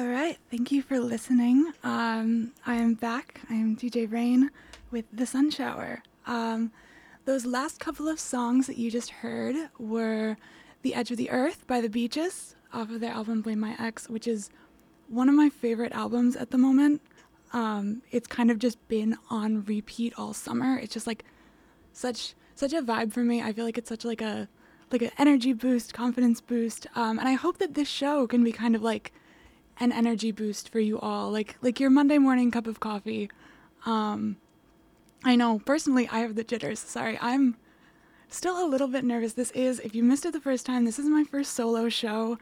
All right, thank you for listening. I am back. I am DJ Rain with The Sun Shower. Those last couple of songs that you just heard were The Edge of the Earth by The Beaches off of their album Blame My Ex, which is one of my favorite albums at the moment. It's kind of just been on repeat all summer. It's just like such a vibe for me. I feel like it's such like an energy boost, confidence boost, and I hope that this show can be kind of like an energy boost for you all, like your Monday morning cup of coffee. I know personally I have the jitters. Sorry, I'm still a little bit nervous. If you missed it the first time, this is my first solo show.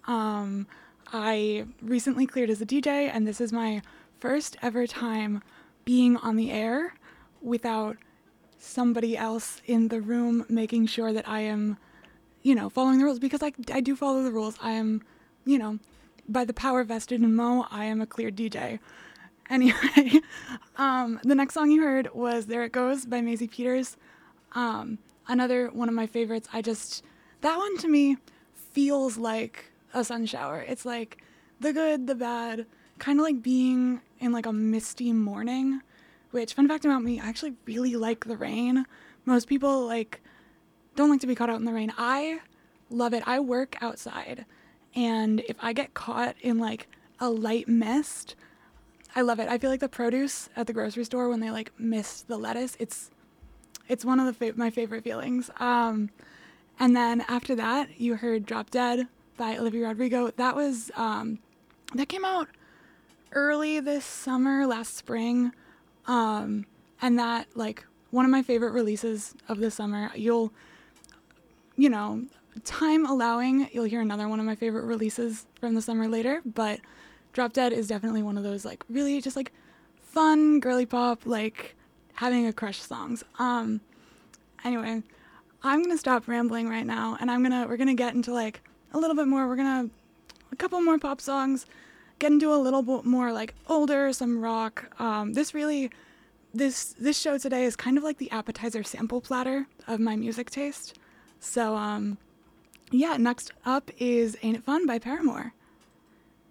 I recently cleared as a DJ, and this is my first ever time being on the air without somebody else in the room making sure that I am, following the rules, because I do follow the rules. I am, by the power vested in Mo, I am a clear DJ. Anyway, the next song you heard was There It Goes by Maisie Peters. Another one of my favorites. That one to me feels like a sun shower. It's like the good, the bad, kind of like being in like a misty morning, which, fun fact about me, I actually really like the rain. Most people don't like to be caught out in the rain. I love it. I work outside, and if I get caught in like a light mist, I love it. I feel like the produce at the grocery store when they like mist the lettuce, it's one of my favorite feelings. And then after that, you heard Drop Dead by Olivia Rodrigo. That came out early this summer, last spring. And that, like, one of my favorite releases of the summer. Time allowing, you'll hear another one of my favorite releases from the summer later, but Drop Dead is definitely one of those, like, really just, like, fun, girly pop, like, having a crush songs. Anyway, I'm gonna stop rambling right now, and we're gonna get into, like, a little bit more, a couple more pop songs, get into a little bit more, like, older, some rock. This show today is kind of like the appetizer sample platter of my music taste. So, yeah, next up is Ain't It Fun by Paramore.